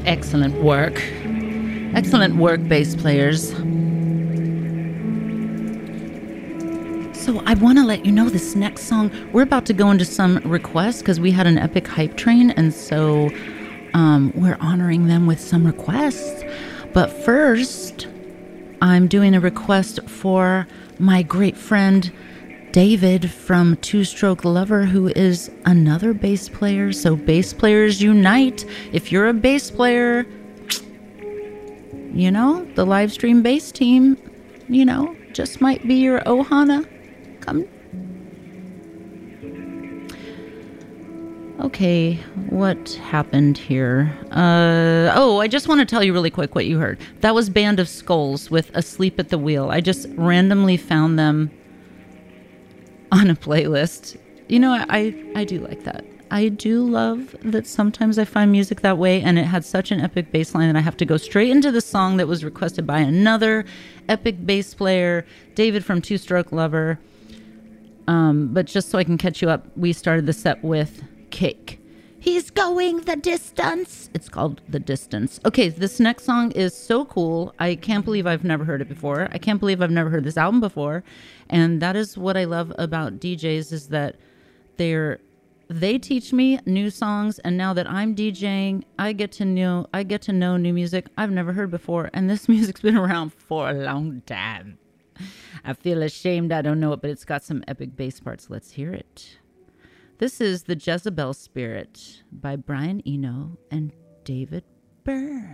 Excellent work. Excellent work, bass players. So I want to let you know this next song, we're about to go into some requests because we had an epic hype train, and so we're honoring them with some requests. But first, I'm doing a request for my great friend David from Two Stroke Lover, who is another bass player. So bass players unite. If you're a bass player, you know, the live stream bass team, you know, just might be your Ohana. Come. Okay, what happened here? I just want to tell you really quick what you heard. That was Band of Skulls with Asleep at the Wheel. I just randomly found them on a playlist. You know, I do like that. I do love that sometimes I find music that way, and it had such an epic bass line that I have to go straight into the song that was requested by another epic bass player, David from Two Stroke Lover. But just so I can catch you up, we started the set with Cake. He's going the distance. It's called The Distance. Okay, this next song is so cool. I can't believe I've never heard it before. I can't believe I've never heard this album before. And that is what I love about DJs, is that they teach me new songs, and now that I'm DJing, I get to know new music I've never heard before, and this music's been around for a long time. I feel ashamed I don't know it, but it's got some epic bass parts. Let's hear it. This is The Jezebel Spirit by Brian Eno and David Byrne.